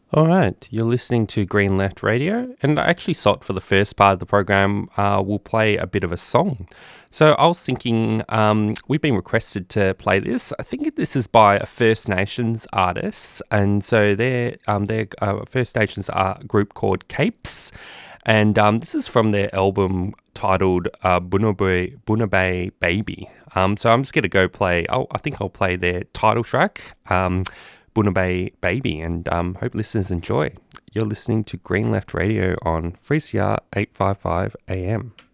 All right, you're listening to Green Left Radio, and I actually thought for the first part of the program, we'll play a bit of a song. So I was thinking, we've been requested to play this. I think this is by a First Nations artist, and so they're a First Nations art group called Capes, and this is from their album titled Bunabay Baby. So I'm just going to go play. I think I'll play their title track. Bunabay Baby, and hope listeners enjoy. You're listening to Green Left Radio on 3CR 855 AM.